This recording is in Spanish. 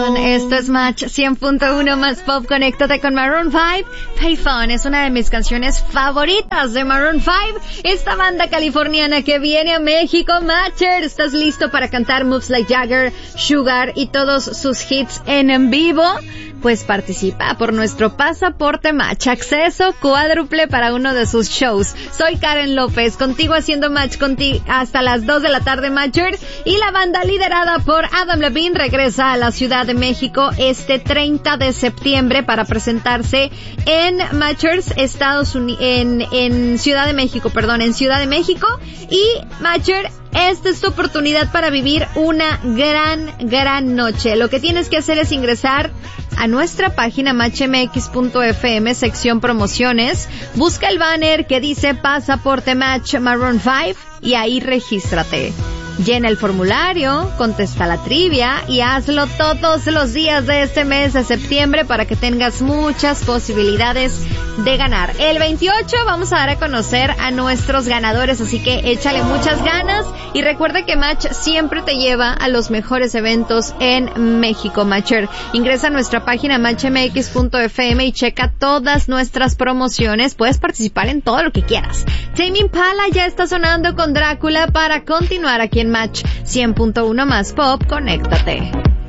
Esto es Match 100.1 más Pop. Conéctate con Maroon 5. Payphone es una de mis canciones favoritas de Maroon 5. Esta banda californiana que viene a México. Matcher, ¿estás listo para cantar Moves Like Jagger, Sugar y todos sus hits en vivo? Pues participa por nuestro pasaporte Match, acceso cuádruple para uno de sus shows. Soy Karen López, contigo haciendo Match contigo hasta las 2 de la tarde, Matcher. Y la banda liderada por Adam Levine regresa a la Ciudad de México este 30 de septiembre para presentarse en Matchers, Estados Unidos, en Ciudad de México, en Ciudad de México. Y Matcher, esta es tu oportunidad para vivir una gran noche. Lo que tienes que hacer es ingresar a nuestra página matchmx.fm, sección promociones. Busca el banner que dice Pasaporte Match Maroon 5 y ahí regístrate. Llena el formulario, contesta la trivia y hazlo todos los días de este mes de septiembre para que tengas muchas posibilidades de ganar. El 28 vamos a dar a conocer a nuestros ganadores, así que échale muchas ganas y recuerda que Match siempre te lleva a los mejores eventos en México, Matcher. Ingresa a nuestra página matchmx.fm y checa todas nuestras promociones. Puedes participar en todo lo que quieras. Tame Impala ya está sonando con Drácula para continuar aquí en Match 100.1 más Pop. Conéctate.